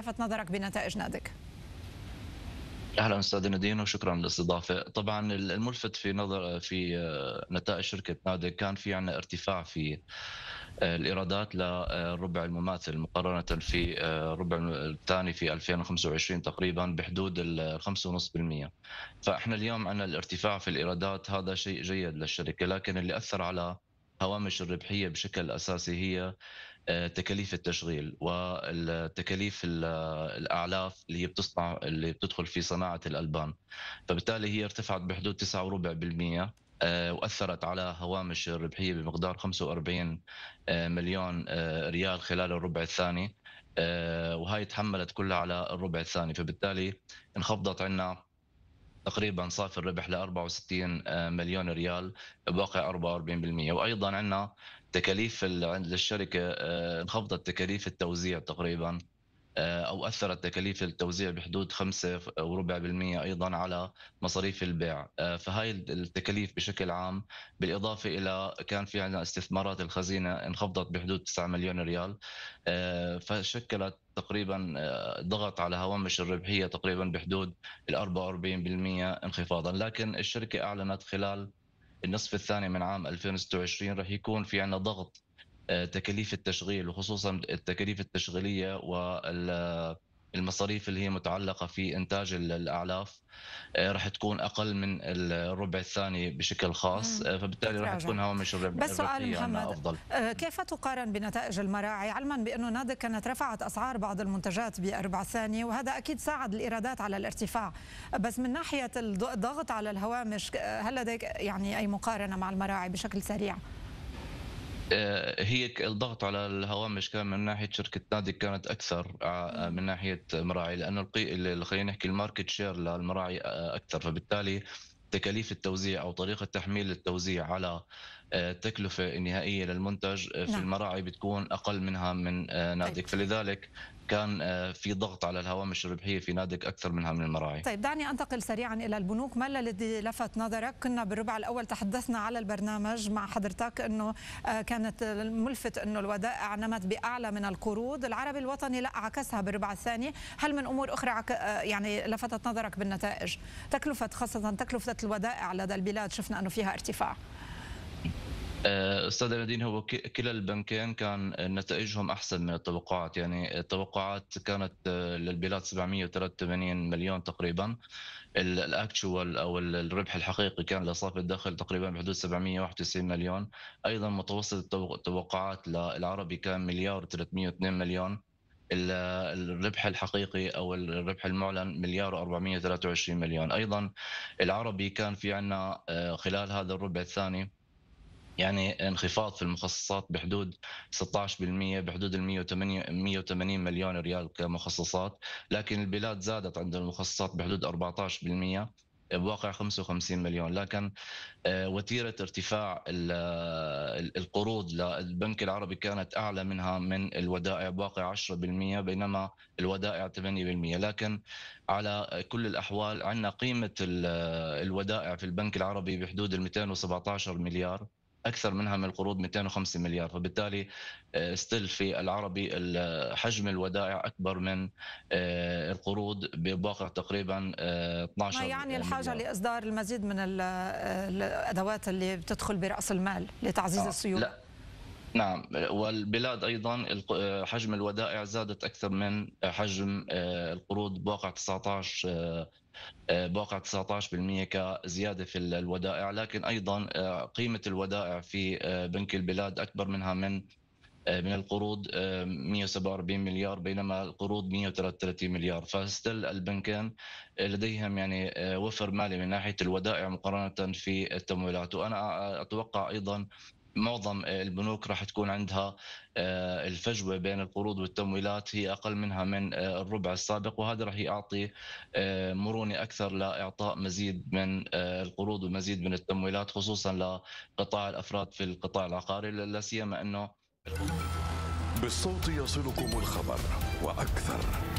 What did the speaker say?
لفت نظرك بنتائج نادك؟ اهلا استاذ نادين وشكرا للاستضافه. طبعا الملفت في نظر في نتائج شركه نادك كان في عندنا ارتفاع في الايرادات للربع المماثل مقارنه في الربع الثاني في 2025 تقريبا بحدود ال 5.5%. فاحنا اليوم عندنا الارتفاع في الايرادات، هذا شيء جيد للشركه، لكن اللي اثر على هوامش الربحيه بشكل اساسي هي تكاليف التشغيل والتكاليف الاعلاف اللي هي بتصنع اللي بتدخل في صناعه الالبان. فبالتالي هي ارتفعت بحدود 9.4%، واثرت على هوامش الربحيه بمقدار 45 مليون ريال خلال الربع الثاني، وهي تحملت كلها على الربع الثاني. فبالتالي انخفضت عندنا تقريبا صافي الربح ل 64 مليون ريال بواقع 44%. وايضا عندنا تكاليف عند الشركه، انخفضت تكاليف التوزيع تقريبا، او اثرت تكاليف التوزيع بحدود 5.4% ايضا على مصاريف البيع. فهاي التكاليف بشكل عام، بالاضافه الى كان في عندنا استثمارات الخزينه انخفضت بحدود 9 مليون ريال، فشكلت تقريبا ضغط على هوامش الربحيه تقريبا بحدود ال 44% انخفاضا. لكن الشركه اعلنت خلال النصف الثاني من عام 2026 رح يكون في عندنا ضغط تكاليف التشغيل، وخصوصا التكاليف التشغيليه والمصاريف اللي هي متعلقه في انتاج الاعلاف، رح تكون اقل من الربع الثاني بشكل خاص، فبالتالي رح تتراجع. تكون هوامش بس سؤال الربحيه عندنا محمد، افضل. كيف تقارن بنتائج المراعي علما بأنه نادك كانت رفعت أسعار بعض المنتجات بأربع ثانية، وهذا أكيد ساعد الإيرادات على الارتفاع، بس من ناحية الضغط على الهوامش هل لديك يعني أي مقارنة مع المراعي بشكل سريع؟ هي الضغط على الهوامش كان من ناحيه شركه نادك كانت اكثر من ناحيه مراعي، لانه خلينا نحكي الماركت شير للمراعي اكثر. فبالتالي تكاليف التوزيع او طريقه تحميل التوزيع على التكلفه النهائيه للمنتج في نعم. المراعي بتكون اقل منها من طيب. نادك، فلذلك كان في ضغط على الهوامش الربحيه في نادك اكثر منها من المراعي. طيب، دعني أنتقل سريعا إلى البنوك. ما الذي لفت نظرك؟ كنا بالربع الأول تحدثنا على البرنامج مع حضرتك أنه كانت الملفت أنه الودائع نمت بأعلى من القروض، العربي الوطني لا عكسها بالربع الثاني. هل من أمور أخرى يعني لفتت نظرك بالنتائج؟ خاصة تكلفة الودائع لدى البلاد شفنا أنه فيها ارتفاع. استاذ نادين، هو كلا البنكين كان نتائجهم احسن من التوقعات. يعني التوقعات كانت للبلاد 783 مليون تقريبا، الاكتشوال او الربح الحقيقي كان لصافي الدخل تقريبا بحدود 791 مليون. ايضا متوسط التوقعات للعربي كان مليار 302 مليون. الربح الحقيقي او الربح المعلن مليار و423 مليون. ايضا العربي كان في عندنا خلال هذا الربع الثاني يعني انخفاض في المخصصات بحدود 16%، بحدود ال 180 مليون ريال كمخصصات، لكن البلاد زادت عند المخصصات بحدود 14% بواقع 55 مليون. لكن وتيره ارتفاع القروض للبنك العربي كانت اعلى منها من الودائع بواقع 10%، بينما الودائع 8%. لكن على كل الاحوال عندنا قيمه الودائع في البنك العربي بحدود ال 217 مليار، اكثر منها من القروض 205 مليار. فبالتالي ستيل في العربي حجم الودائع اكبر من القروض بواقع تقريبا ما 12 يعني الحاجة مليار. لإصدار المزيد من الأدوات اللي بتدخل برأس المال لتعزيز السيولة. لا، نعم، والبلاد ايضا حجم الودائع زادت اكثر من حجم القروض بواقع 19، بواقع 19% كزياده في الودائع. لكن ايضا قيمه الودائع في بنك البلاد اكبر منها من القروض، 147 مليار، بينما القروض 133 مليار. فستيل البنكين لديهم يعني وفر مالي من ناحيه الودائع مقارنه في التمويلات. وانا اتوقع ايضا معظم البنوك راح تكون عندها الفجوه بين القروض والتمويلات هي اقل منها من الربع السابق، وهذا راح يعطي مرونه اكثر لاعطاء مزيد من القروض ومزيد من التمويلات، خصوصا لقطاع الافراد في القطاع العقاري، لا سيما انه بالصوت يصلكم الخبر وأكثر.